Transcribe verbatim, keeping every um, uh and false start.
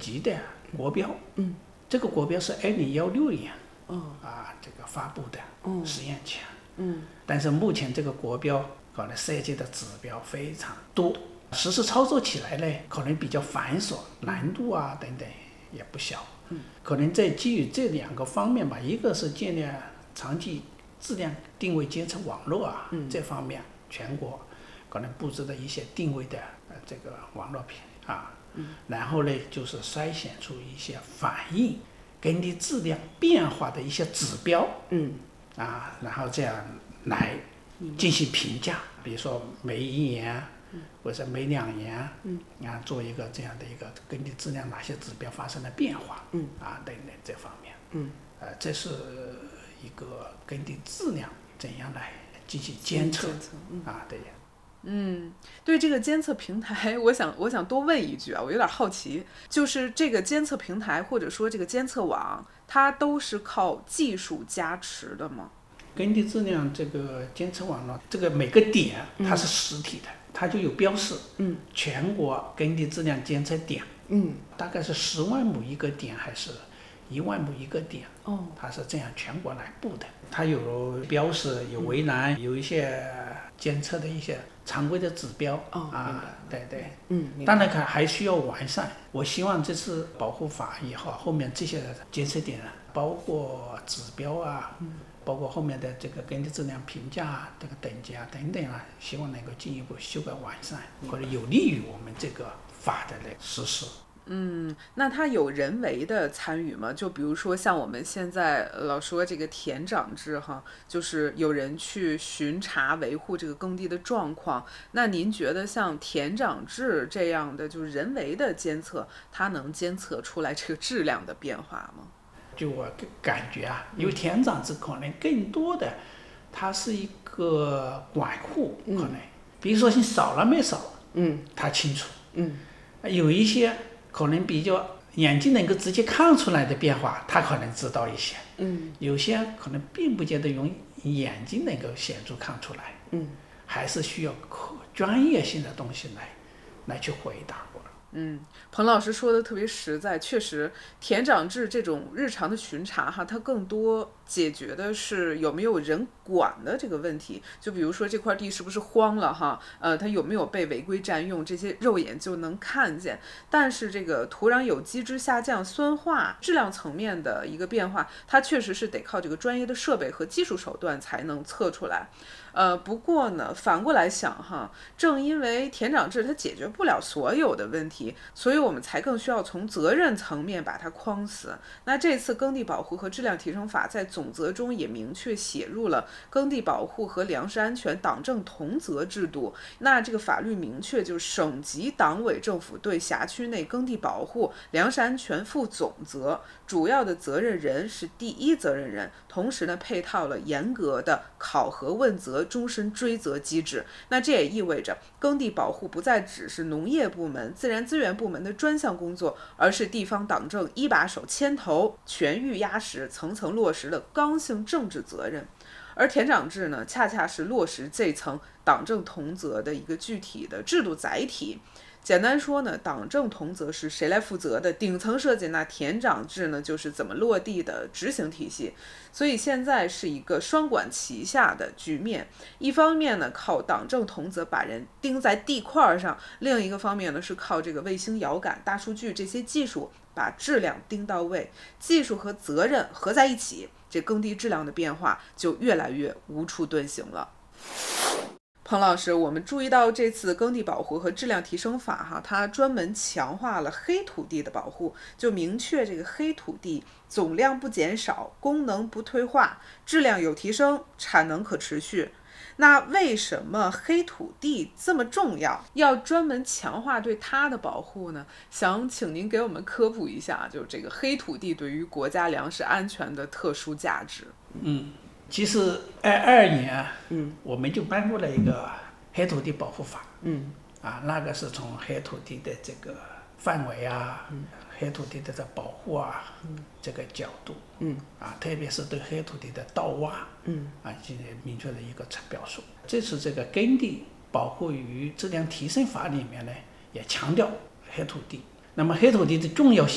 级的国标， 嗯， 这个国标是二零幺六年， 哦， 啊，这个发布的哦实验前， 嗯， 但是目前这个国标可能涉及的指标非常多，实施操作起来呢，可能比较繁琐，难度啊等等也不小。 嗯， 可能在基于这两个方面吧，一个是建立长期质量定位监测网络啊， 嗯， 这方面全国可能布置的一些定位的呃这个网络屏啊， 嗯， 然后呢就是筛选出一些反映根据质量变化的一些指标， 嗯， 啊，然后这样来进行评价，比如说每一年，或者每两年， 嗯， 啊，做一个这样的一个根据质量哪些指标发生了变化， 嗯， 啊等等这方面， 嗯， 呃，这是一个根据质量怎样来进行监测， 监测嗯、 啊，对。 嗯，对这个监测平台，我想我想多问一句啊，我有点好奇，就是这个监测平台或者说这个监测网，它都是靠技术加持的吗？ 根据质量这个监测网络，这个每个点它是实体的，嗯、它就有标示。 嗯， 全国根据质量监测点， 嗯， 大概是十万亩一个点还是一万亩一个点？ 哦， 它是这样全国来布的。它有标示，有围栏，嗯、有一些监测的一些常规的指标。 哦， 啊，对对， 嗯， 当然看还需要完善。我希望这次保护法以后，后面这些监测点，包括指标啊。嗯，包括后面的这个根据质量评价啊，这个等级啊等等啊，希望能够进一步修改完善，或者有利于我们这个法的实施。 嗯，那它有人为的参与吗？就比如说像我们现在老说这个田长制哈，就是有人去巡查维护这个耕地的状况。那您觉得像田长制这样的就是人为的监测，它能监测出来这个质量的变化吗？ 就我感觉啊，因为田长制可能更多的，它是一个管护，可能，嗯、比如说你少了没少，嗯，他清楚，嗯，有一些可能比较眼睛能够直接看出来的变化，他可能知道一些，嗯，有些可能并不见得用眼睛能够显著看出来，嗯，还是需要可专业性的东西来来去回答过。 嗯，彭老师说的特别实在，确实田长制这种日常的巡查哈，它更多解决的是有没有人管的这个问题。就比如说这块地是不是荒了哈，呃，它有没有被违规占用，这些肉眼就能看见。但是这个土壤有机质下降、酸化、质量层面的一个变化，它确实是得靠这个专业的设备和技术手段才能测出来。呃，不过呢，反过来想哈，正因为田长制它解决不了所有的问题，所以我们才更需要从责任层面把它框死。那这次耕地保护和质量提升法在总则中也明确写入了耕地保护和粮食安全党政同责制度。那这个法律明确，就是省级党委政府对辖区内耕地保护、粮食安全负总责，主要的责任人是第一责任人，同时呢，配套了严格的考核问责、终身追责机制。那这也意味着耕地保护不再只是农业部门、自然资源部门的专项工作，而是地方党政一把手牵头、全域压实、层层落实的刚性政治责任。而田长制呢，恰恰是落实这层党政同责的一个具体的制度载体。简单说呢，党政同责是谁来负责的顶层设计，那田长制呢就是怎么落地的执行体系。所以现在是一个双管齐下的局面，一方面呢靠党政同责把人钉在地块上，另一个方面呢是靠这个卫星遥感、大数据这些技术把质量盯到位，技术和责任合在一起，这耕地质量的变化就越来越无处遁形了。彭老师，我们注意到这次耕地保护和质量提升法哈，它专门强化了黑土地的保护，就明确这个黑土地总量不减少，功能不退化，质量有提升，产能可持续。那为什么黑土地这么重要，要专门强化对它的保护呢？想请您给我们科普一下，就这个黑土地对于国家粮食安全的特殊价值。 嗯。其实二二年，嗯，我们就颁布了一个黑土地保护法，嗯，啊，那个是从黑土地的这个范围啊，嗯，黑土地的这保护啊，嗯，这个角度，嗯，啊，特别是对黑土地的盗挖，嗯，啊，进行明确的一个表述。这次这个耕地保护与质量提升法里面呢，也强调黑土地。那么黑土地的重要性